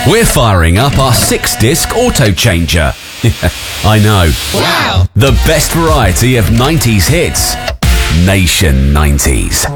We're firing up our 6-disc auto changer. I know. Wow! The best variety of 90s hits. Nation 90s.